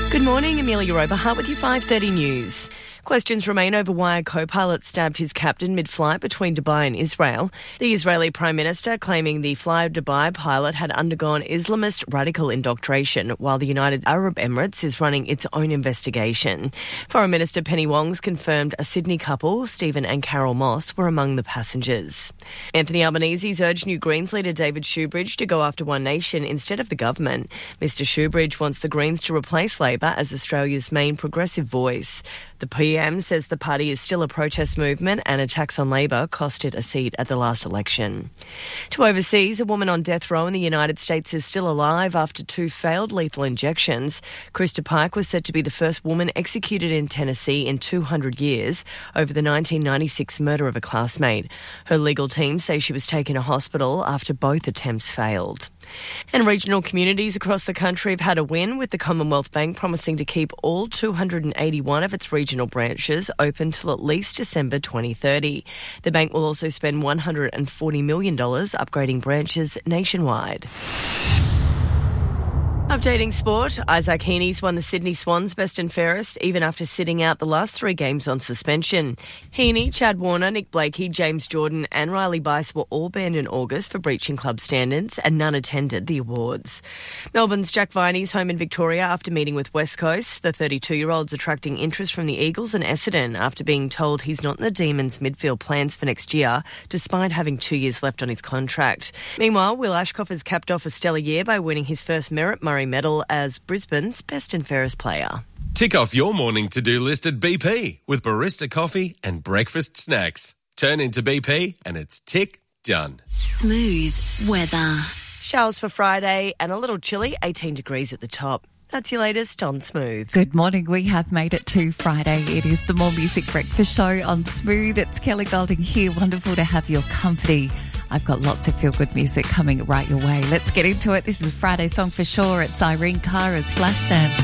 Good morning, Amelia Oberhart with your 5:30 news. Questions remain over why a co-pilot stabbed his captain mid-flight between Dubai and Israel. The Israeli Prime Minister claiming the Fly Dubai pilot had undergone Islamist radical indoctrination, while the United Arab Emirates is running its own investigation. Foreign Minister Penny Wong's confirmed a Sydney couple, Stephen and Carol Moss, were among the passengers. Anthony Albanese's urged New Greens leader David Shoebridge to go after One Nation instead of the government. Mr Shoebridge wants the Greens to replace Labor as Australia's main progressive voice. The PM says the party is still a protest movement and attacks on Labor cost it a seat at the last election. To overseas, a woman on death row in the United States is still alive after 2 failed lethal injections. Krista Pike was said to be the first woman executed in Tennessee in 200 years over the 1996 murder of a classmate. Her legal team say she was taken to hospital after both attempts failed. And regional communities across the country have had a win, with the Commonwealth Bank promising to keep all 281 of its regional branches open till at least December 2030. The bank will also spend $140 million upgrading branches nationwide. Updating sport, Isaac Heaney's won the Sydney Swans best and fairest even after sitting out the last 3 games on suspension. Heaney, Chad Warner, Nick Blakey, James Jordan and Riley Bice were all banned in August for breaching club standards, and none attended the awards. Melbourne's Jack Viney's home in Victoria after meeting with West Coast. The 32-year-old's attracting interest from the Eagles and Essendon after being told he's not in the Demons' midfield plans for next year, despite having 2 years left on his contract. Meanwhile, Will Ashcroft has capped off a stellar year by winning his first Merit Murray medal as Brisbane's best and fairest player. Tick off your morning to-do list at BP with barista coffee and breakfast snacks. Turn into BP and it's tick done. Smooth weather. Showers for Friday and a little chilly, 18 degrees at the top. That's your latest on Smooth. Good morning. We have made it to Friday. It is the More Music Breakfast Show on Smooth. It's Kelly Golding here. Wonderful to have your company. I've got lots of feel-good music coming right your way. Let's get into it. This is a Friday song for sure. It's Irene Cara's Flashdance.